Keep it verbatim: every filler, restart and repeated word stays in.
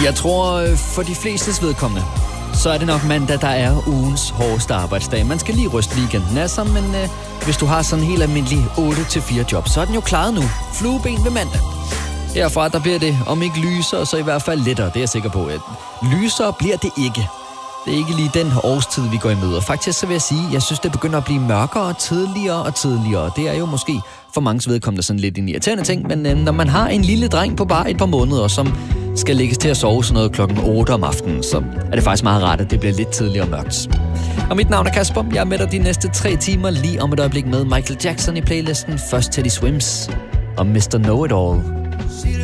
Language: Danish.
Jeg tror, for de flestes vedkommende, så er det nok mandag, der er ugens hårdeste arbejdsdag. Man skal lige ryste weekenden af sig, men øh, hvis du har sådan en helt almindelig otte til fire job, så er den jo klaret nu. Flueben ved mandag. Herfra, der bliver det, om ikke lysere, så i hvert fald lettere. Det er jeg sikker på. At lysere bliver det ikke. Det er ikke lige den årstid, vi går i møde. Faktisk så vil jeg sige, jeg synes, det begynder at blive mørkere tidligere og tidligere. Det er jo måske for manges vedkommende sådan lidt en irriterende ting, men øh, når man har en lille dreng på bare et par måneder, som skal lægges til at sove sådan noget klokken otte om aftenen, så er det faktisk meget rart, at det bliver lidt tidligere mørkt. Og mit navn er Kasper. Jeg er med dig de næste tre timer lige om et øjeblik med Michael Jackson i playlisten. Først Teddy Swims og mister Know It All.